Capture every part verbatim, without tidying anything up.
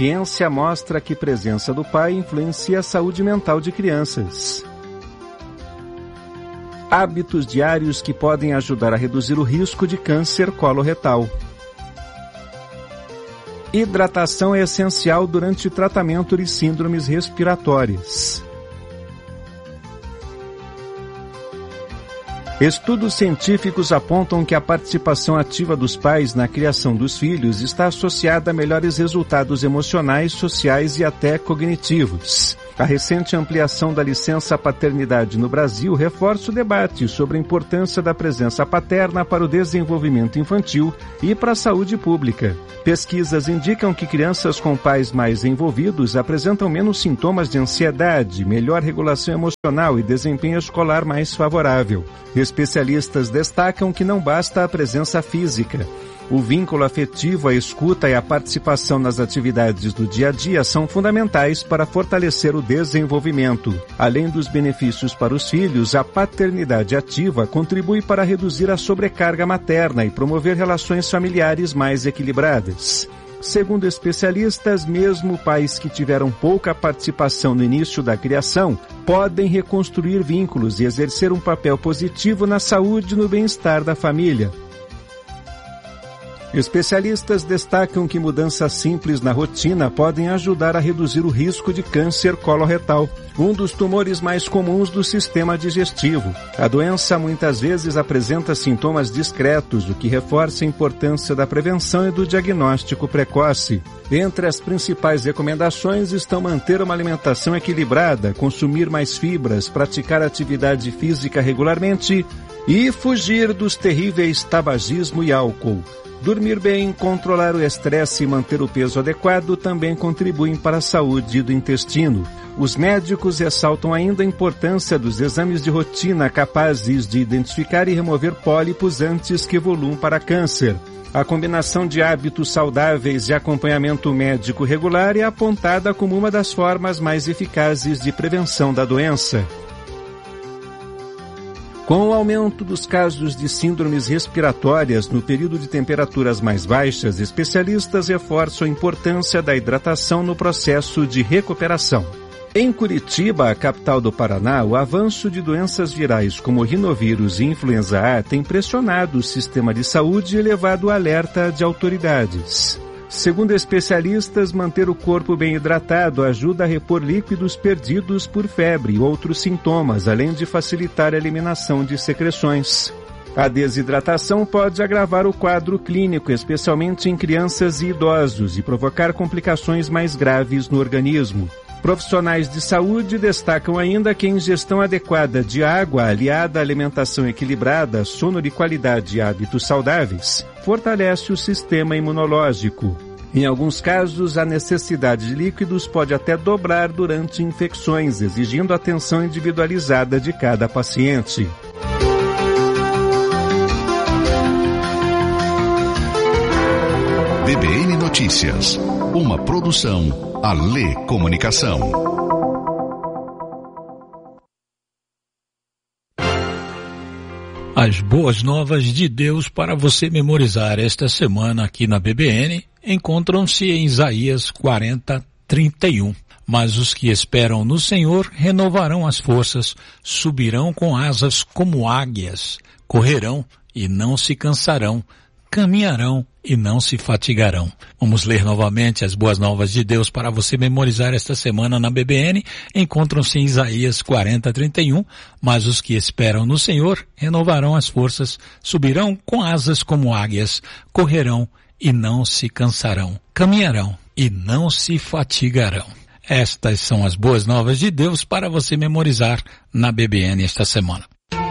ciência mostra que a presença do pai influencia a saúde mental de crianças. Hábitos diários que podem ajudar a reduzir o risco de câncer coloretal. Hidratação é essencial durante o tratamento de síndromes respiratórias. Estudos científicos apontam que a participação ativa dos pais na criação dos filhos está associada a melhores resultados emocionais, sociais e até cognitivos. A recente ampliação da licença paternidade no Brasil reforça o debate sobre a importância da presença paterna para o desenvolvimento infantil e para a saúde pública. Pesquisas indicam que crianças com pais mais envolvidos apresentam menos sintomas de ansiedade, melhor regulação emocional e desempenho escolar mais favorável. Especialistas destacam que não basta a presença física. O vínculo afetivo, a escuta e a participação nas atividades do dia a dia são fundamentais para fortalecer o desenvolvimento. Além dos benefícios para os filhos, a paternidade ativa contribui para reduzir a sobrecarga materna e promover relações familiares mais equilibradas. Segundo especialistas, mesmo pais que tiveram pouca participação no início da criação podem reconstruir vínculos e exercer um papel positivo na saúde e no bem-estar da família. Especialistas destacam que mudanças simples na rotina podem ajudar a reduzir o risco de câncer coloretal, um dos tumores mais comuns do sistema digestivo. A doença muitas vezes apresenta sintomas discretos, o que reforça a importância da prevenção e do diagnóstico precoce. Entre as principais recomendações estão manter uma alimentação equilibrada, consumir mais fibras, praticar atividade física regularmente e fugir dos terríveis tabagismo e álcool. Dormir bem, controlar o estresse e manter o peso adequado também contribuem para a saúde do intestino. Os médicos ressaltam ainda a importância dos exames de rotina capazes de identificar e remover pólipos antes que evoluam para câncer. A combinação de hábitos saudáveis e acompanhamento médico regular é apontada como uma das formas mais eficazes de prevenção da doença. Com o aumento dos casos de síndromes respiratórias no período de temperaturas mais baixas, especialistas reforçam a importância da hidratação no processo de recuperação. Em Curitiba, a capital do Paraná, o avanço de doenças virais como rinovírus e influenza A tem pressionado o sistema de saúde e elevado o alerta de autoridades. Segundo especialistas, manter o corpo bem hidratado ajuda a repor líquidos perdidos por febre e outros sintomas, além de facilitar a eliminação de secreções. A desidratação pode agravar o quadro clínico, especialmente em crianças e idosos, e provocar complicações mais graves no organismo. Profissionais de saúde destacam ainda que a ingestão adequada de água, aliada à alimentação equilibrada, sono de qualidade e hábitos saudáveis, fortalece o sistema imunológico. Em alguns casos, a necessidade de líquidos pode até dobrar durante infecções, exigindo atenção individualizada de cada paciente. B B N Notícias, uma produção Alê Comunicação. As boas novas de Deus para você memorizar esta semana aqui na B B N encontram-se em Isaías quarenta, trinta e um. Mas os que esperam no Senhor renovarão as forças, subirão com asas como águias, correrão e não se cansarão, caminharão e não se fatigarão. Vamos ler novamente as boas novas de Deus para você memorizar esta semana na B B N. Encontram-se em Isaías quarenta, trinta e um. Mas os que esperam no Senhor renovarão as forças, subirão com asas como águias, correrão e não se cansarão, caminharão e não se fatigarão. Estas são as boas novas de Deus para você memorizar na B B N esta semana.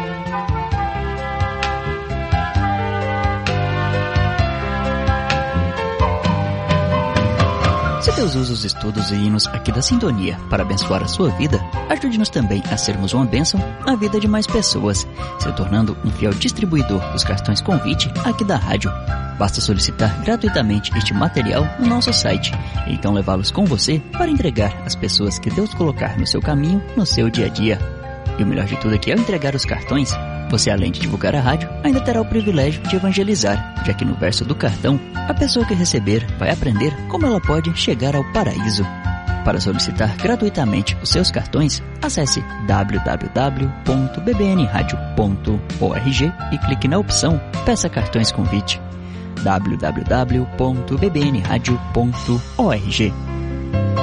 Se Deus usa os estudos e hinos aqui da Sintonia para abençoar a sua vida, ajude-nos também a sermos uma bênção na vida de mais pessoas, se tornando um fiel distribuidor dos cartões convite aqui da rádio. Basta solicitar gratuitamente este material no nosso site, e então levá-los com você para entregar às pessoas que Deus colocar no seu caminho, no seu dia a dia. E o melhor de tudo é que ao entregar os cartões, Você, além de divulgar a rádio, ainda terá o privilégio de evangelizar, já que no verso do cartão, a pessoa que receber vai aprender como ela pode chegar ao paraíso. Para solicitar gratuitamente os seus cartões, acesse w w w ponto b b n radio ponto org e clique na opção Peça Cartões Convite. w w w ponto b b n radio ponto org